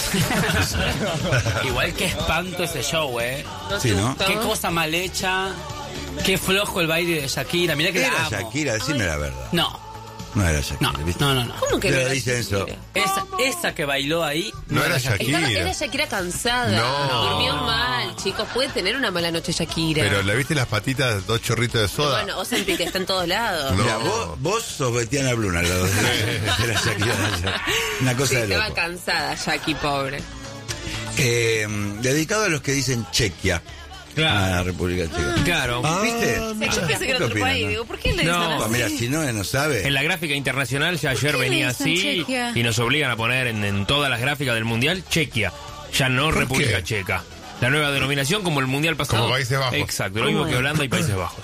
Igual que espanto ese show, Sí, ¿no? Qué cosa mal hecha. Qué flojo el baile de Shakira. Mirá que ¿Era la amo. Shakira? Decime la verdad. No, No era Shakira, no, ¿viste? no. ¿Cómo que Pero no era dicen eso. Shakira? Esa que bailó ahí No era Shakira. Era Shakira cansada. No. Durmió mal, chicos. Puede tener una mala noche Shakira. Pero ¿le viste las patitas, 2 chorritos de soda? Bueno, Ozempic está en todos lados. No. Mira, vos sos Betiana Blum al lado de la Shakira de ayer. Una cosa Sí, de estaba loco. cansada, Shaki, pobre. Dedicado a los que dicen Chequia. Claro. A República Checa. Claro. ¿Viste? Yo pensé que era ¿Qué otro país. opinan, Digo, ¿por qué le No. dicen Pues así? mira, si no sabe. En la gráfica internacional ya ayer qué venía le dicen así Chequia? y nos obligan a poner en todas las gráficas del Mundial Chequia, ya no ¿Por República qué? Checa. La nueva denominación como el Mundial pasado. Como Países Bajos. Exacto, lo mismo que Holanda y Países Bajos.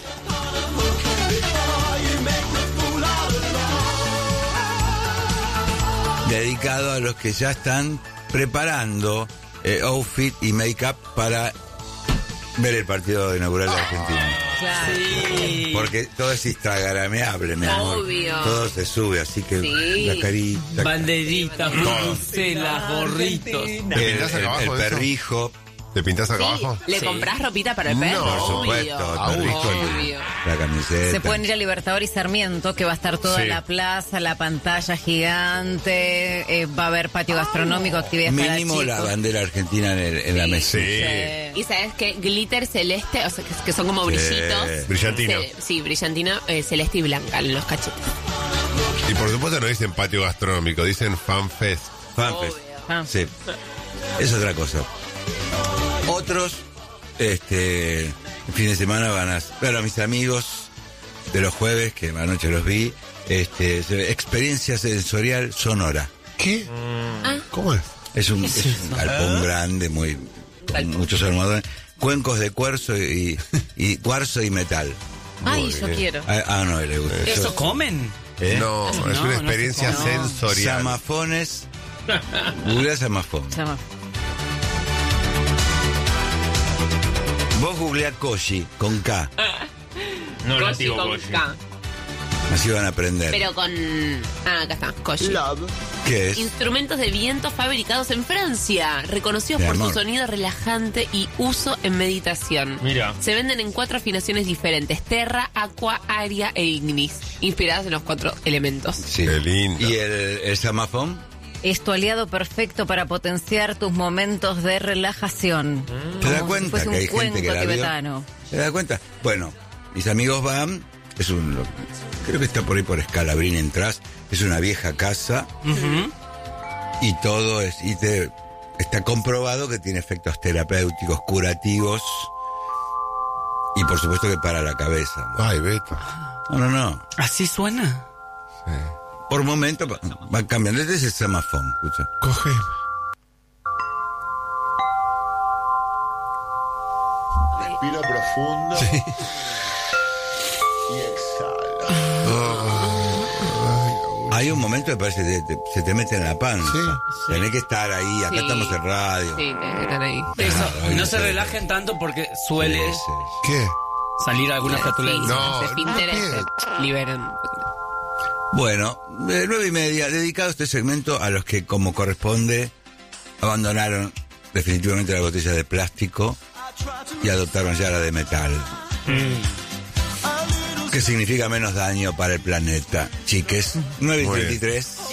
Dedicado a los que ya están preparando outfit y make-up para ver el partido inaugural de Argentina. Claro. Sí. Porque todo es instagrameable, mi amor. Obvio. Todo se sube, así que Sí. la carita, Banderitas, bubucelas, gorritos. el, pintás acá abajo el de eso? perrijo, ¿Te pintás acá abajo? ¿Le Sí. comprás ropita para el perro? No, por supuesto, el perrijo, Obvio. la camiseta. Se pueden ir a Libertador y Sarmiento, que va a estar toda Sí. la plaza, la pantalla gigante, va a haber patio gastronómico, actividades Mínimo para la chicos. bandera argentina en la mesa. Sí. Y sabes que glitter celeste, o sea, que son como Sí. brillitos. Brillantina. Sí, brillantina, celeste y blanca en los cachetes. Y por supuesto no dicen patio gastronómico, dicen fan fest. Fanfest. Ah. Sí. Es otra cosa. Otros, el fin de semana van a... Claro, mis amigos de los jueves, que anoche los vi, experiencia sensorial sonora. ¿Qué? ¿Cómo es? Es un galpón grande, con muchos almohadones, cuencos de cuarzo y cuarzo y metal. Ay, yo quiero. No, le gusta. ¿Eso comen? No, es no, una no experiencia se come. sensorial. Samafones. Googlea samafón. Llama. Vos googlea Koji con K. No el Koshi antiguo con Koshi. K. Así van a aprender. Pero con... acá está, Koshi. ¿Qué es? Instrumentos de viento fabricados en Francia, reconocidos Mi por amor. su sonido relajante y uso en meditación. Mira. Se venden en 4 afinaciones diferentes: terra, aqua, aria e ignis, inspiradas en los 4 elementos. Sí. Qué lindo. ¿Y el samafón? Es tu aliado perfecto para potenciar tus momentos de relajación. ¿Te das Como si cuenta fuese que un hay gente cuenco que la vio? tibetano. ¿Te das cuenta? Bueno, mis amigos van, creo que está por ahí por Escalabrín entras, es una vieja casa y todo está comprobado que tiene efectos terapéuticos, curativos y por supuesto que para la cabeza. Ay, Beto. No. ¿Así suena? Sí. Por momento van cambiando. Este es el samafón, escucha. Coge. Respira profundo y exhala. Hay un momento que parece que se te mete en la panza. Sí. Tenés que estar ahí, acá Sí. estamos en radio. Sí, que están ahí. Eso, Claro, no sí. se relajen tanto porque suele Sí, sí. ¿Qué? salir alguna flatulencia. No, Los esfínteres no, se liberan. Bueno, 9:30, dedicado este segmento a los que, como corresponde, abandonaron definitivamente la botella de plástico y adoptaron ya la de metal. Que significa menos daño para el planeta. Chiques, 9:33.